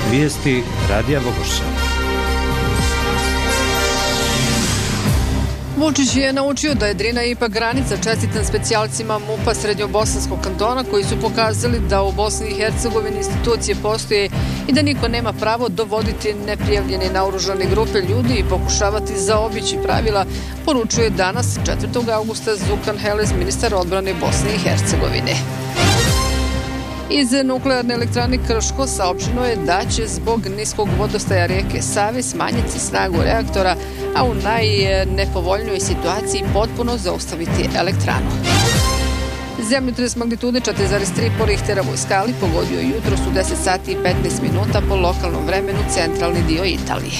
Vijesti Radija Vogošća. Vučić je naučio da je Drina ipak granica, čestitan specijalcima MUP-a Srednjobosanskog kantona koji su pokazali da u Bosni i Hercegovini institucije postoje i da niko nema pravo dovoditi neprijavljene naoružane grupe ljudi i pokušavati zaobići pravila, poručuje danas 4. augusta Zukan Heles, ministar odbrane Bosne i Hercegovine. Iz nuklearne elektrane Krško saopšteno je da će zbog niskog vodostaja rijeke Save smanjiti snagu reaktora, a u najnepovoljnijoj situaciji potpuno zaustaviti elektranu. Zemljotres magnitude 4,3 po Richterovoj skali pogodio je jutros u 10 sati i 15 minuta po lokalnom vremenu centralni dio Italije.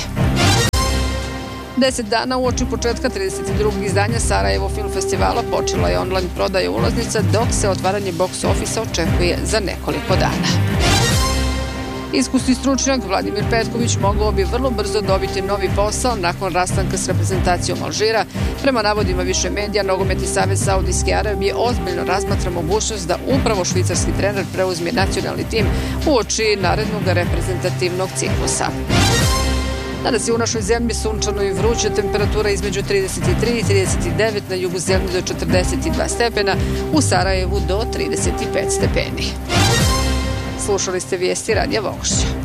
10 dana uoči početka 32. izdanja Sarajevo Film Festivala počela je online prodaja ulaznica, dok se otvaranje box office očekuje za nekoliko dana. Iskusni stručnjak Vladimir Petković mogao bi vrlo brzo dobiti novi posao nakon rastanka s reprezentacijom Alžira. Prema navodima više medija, Nogometni savez Saudijske Arabije ozbiljno razmatra mogućnost da upravo švicarski trener preuzme nacionalni tim uoči narednog reprezentativnog ciklusa. Danas je u našoj zemlji sunčano i vruće, temperatura između 33 i 39, na jugu zemlje do 42 stepena, u Sarajevu do 35 stepeni. Slušali ste vijesti Radija Vogošća.